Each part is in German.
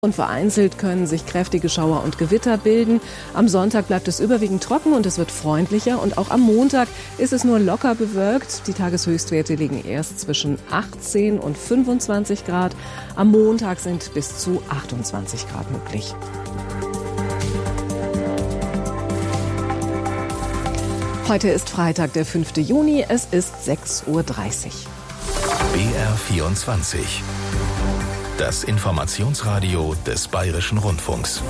Und vereinzelt können sich kräftige Schauer und Gewitter bilden. Am Sonntag bleibt es überwiegend trocken und es wird freundlicher. Und auch am Montag ist es nur locker bewölkt. Die Tageshöchstwerte liegen erst zwischen 18 und 25 Grad. Am Montag sind bis zu 28 Grad möglich. Heute ist Freitag, der 5. Juni. Es ist 6:30 Uhr. BR24. Das Informationsradio des Bayerischen Rundfunks.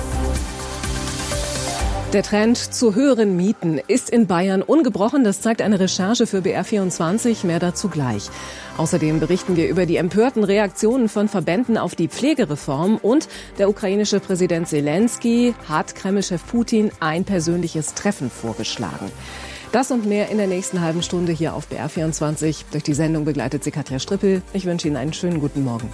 Der Trend zu höheren Mieten ist in Bayern ungebrochen. Das zeigt eine Recherche für BR24. Mehr dazu gleich. Außerdem berichten wir über die empörten Reaktionen von Verbänden auf die Pflegereform. Und der ukrainische Präsident Selenskyj hat Kreml-Chef Putin ein persönliches Treffen vorgeschlagen. Das und mehr in der nächsten halben Stunde hier auf BR24. Durch die Sendung begleitet sie Katja Strippel. Ich wünsche Ihnen einen schönen guten Morgen.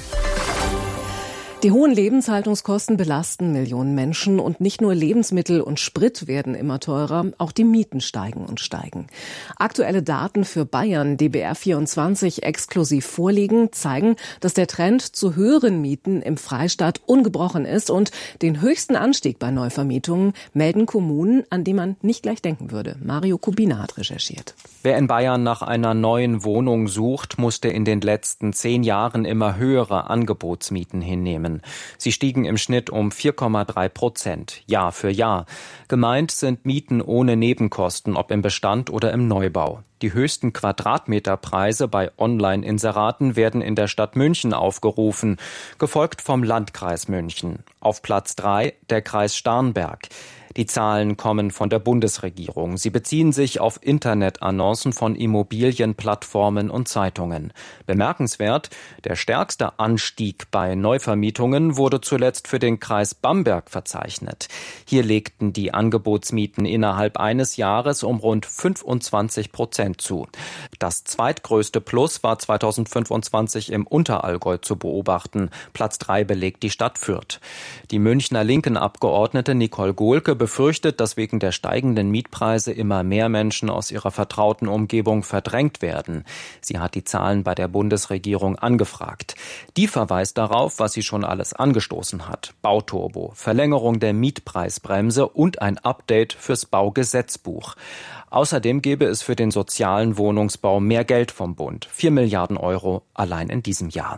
Die hohen Lebenshaltungskosten belasten Millionen Menschen und nicht nur Lebensmittel und Sprit werden immer teurer, auch die Mieten steigen und steigen. Aktuelle Daten für Bayern, die BR24 exklusiv vorliegen, zeigen, dass der Trend zu höheren Mieten im Freistaat ungebrochen ist und den höchsten Anstieg bei Neuvermietungen melden Kommunen, an die man nicht gleich denken würde. Mario Kubina hat recherchiert. Wer in Bayern nach einer neuen Wohnung sucht, musste in den letzten 10 Jahren immer höhere Angebotsmieten hinnehmen. Sie stiegen im Schnitt um 4,3%, Jahr für Jahr. Gemeint sind Mieten ohne Nebenkosten, ob im Bestand oder im Neubau. Die höchsten Quadratmeterpreise bei Online-Inseraten werden in der Stadt München aufgerufen, gefolgt vom Landkreis München. Auf Platz 3 der Kreis Starnberg. Die Zahlen kommen von der Bundesregierung. Sie beziehen sich auf Internetannoncen von Immobilienplattformen und Zeitungen. Bemerkenswert, der stärkste Anstieg bei Neuvermietungen wurde zuletzt für den Kreis Bamberg verzeichnet. Hier legten die Angebotsmieten innerhalb eines Jahres um rund 25% zu. Das zweitgrößte Plus war 2025 im Unterallgäu zu beobachten. Platz 3 belegt die Stadt Fürth. Die Münchner Linken-Abgeordnete Nicole Gohlke befürchtet, dass wegen der steigenden Mietpreise immer mehr Menschen aus ihrer vertrauten Umgebung verdrängt werden. Sie hat die Zahlen bei der Bundesregierung angefragt. Die verweist darauf, was sie schon alles angestoßen hat. Bauturbo, Verlängerung der Mietpreisbremse und ein Update fürs Baugesetzbuch. Außerdem gäbe es für den sozialen Wohnungsbau mehr Geld vom Bund. 4 Milliarden Euro allein in diesem Jahr.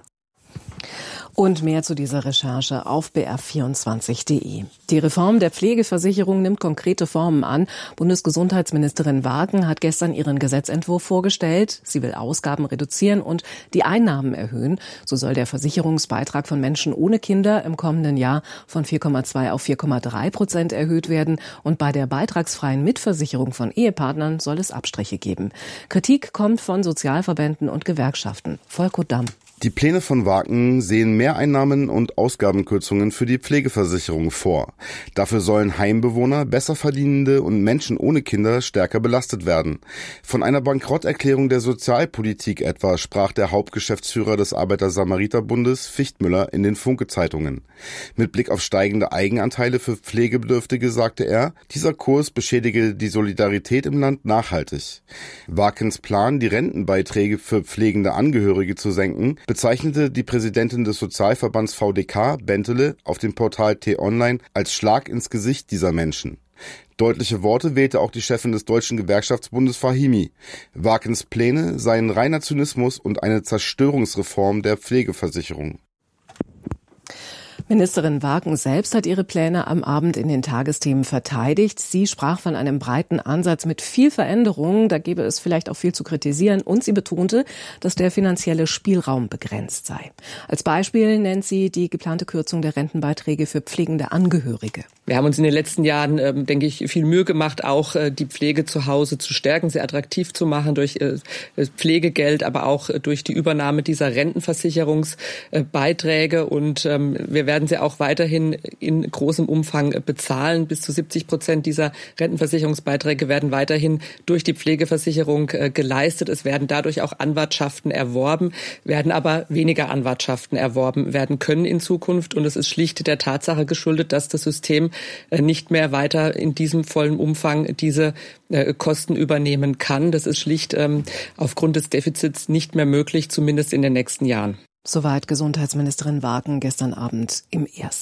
Und mehr zu dieser Recherche auf br24.de. Die Reform der Pflegeversicherung nimmt konkrete Formen an. Bundesgesundheitsministerin Wagen hat gestern ihren Gesetzentwurf vorgestellt. Sie will Ausgaben reduzieren und die Einnahmen erhöhen. So soll der Versicherungsbeitrag von Menschen ohne Kinder im kommenden Jahr von 4,2 auf 4,3% erhöht werden. Und bei der beitragsfreien Mitversicherung von Ehepartnern soll es Abstriche geben. Kritik kommt von Sozialverbänden und Gewerkschaften. Volker Damm. Die Pläne von Wagen sehen Mehreinnahmen und Ausgabenkürzungen für die Pflegeversicherung vor. Dafür sollen Heimbewohner, Besserverdienende und Menschen ohne Kinder stärker belastet werden. Von einer Bankrotterklärung der Sozialpolitik etwa sprach der Hauptgeschäftsführer des Arbeiter-Samariter-Bundes Fichtmüller in den Funke-Zeitungen. Mit Blick auf steigende Eigenanteile für Pflegebedürftige sagte er, dieser Kurs beschädige die Solidarität im Land nachhaltig. Wagens Plan, die Rentenbeiträge für pflegende Angehörige zu senken, bezeichnete die Präsidentin des Sozialverbands VDK, Bentele, auf dem Portal T-Online als Schlag ins Gesicht dieser Menschen. Deutliche Worte wählte auch die Chefin des Deutschen Gewerkschaftsbundes Fahimi. Wagens Pläne seien reiner Zynismus und eine Zerstörungsreform der Pflegeversicherung. Ministerin Wagen selbst hat ihre Pläne am Abend in den Tagesthemen verteidigt. Sie sprach von einem breiten Ansatz mit viel Veränderungen. Da gäbe es vielleicht auch viel zu kritisieren. Und sie betonte, dass der finanzielle Spielraum begrenzt sei. Als Beispiel nennt sie die geplante Kürzung der Rentenbeiträge für pflegende Angehörige. Wir haben uns in den letzten Jahren, denke ich, viel Mühe gemacht, auch die Pflege zu Hause zu stärken, sehr attraktiv zu machen durch Pflegegeld, aber auch durch die Übernahme dieser Rentenversicherungsbeiträge. Und wir werden sie auch weiterhin in großem Umfang bezahlen. Bis zu 70% dieser Rentenversicherungsbeiträge werden weiterhin durch die Pflegeversicherung geleistet. Es werden dadurch auch Anwartschaften erworben, werden aber weniger Anwartschaften erworben werden können in Zukunft. Und es ist schlicht der Tatsache geschuldet, dass das System nicht mehr weiter in diesem vollen Umfang diese Kosten übernehmen kann. Das ist schlicht aufgrund des Defizits nicht mehr möglich, zumindest in den nächsten Jahren. Soweit Gesundheitsministerin Wagen gestern Abend im Ersten.